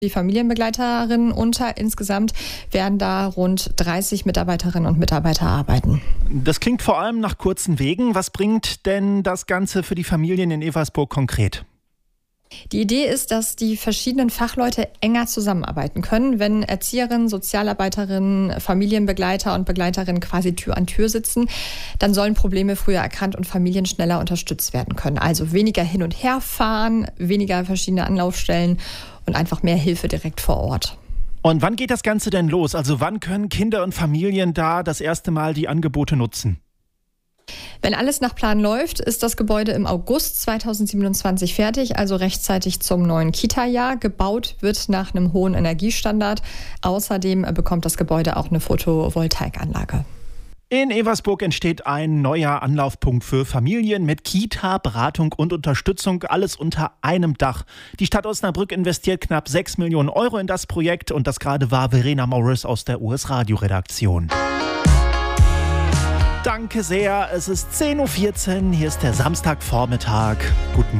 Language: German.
die Familienbegleiterinnen unter. Insgesamt werden da rund 30 Mitarbeiterinnen und Mitarbeiter arbeiten. Das klingt vor allem nach kurzen Wegen. Was bringt denn das Ganze für die Familien in Eversburg konkret? Die Idee ist, dass die verschiedenen Fachleute enger zusammenarbeiten können. Wenn Erzieherinnen, Sozialarbeiterinnen, Familienbegleiter und Begleiterinnen quasi Tür an Tür sitzen, dann sollen Probleme früher erkannt und Familien schneller unterstützt werden können. Also weniger hin und her fahren, weniger verschiedene Anlaufstellen und einfach mehr Hilfe direkt vor Ort. Und wann geht das Ganze denn los? Also wann können Kinder und Familien da das erste Mal die Angebote nutzen? Wenn alles nach Plan läuft, ist das Gebäude im August 2027 fertig, also rechtzeitig zum neuen Kita-Jahr. Gebaut wird nach einem hohen Energiestandard. Außerdem bekommt das Gebäude auch eine Photovoltaikanlage. In Eversburg entsteht ein neuer Anlaufpunkt für Familien mit Kita, Beratung und Unterstützung, alles unter einem Dach. Die Stadt Osnabrück investiert knapp 6 Millionen Euro in das Projekt und das gerade war Verena Morris aus der US-Radio-Redaktion. Danke sehr, es ist 10.14 Uhr, hier ist der Samstagvormittag. Guten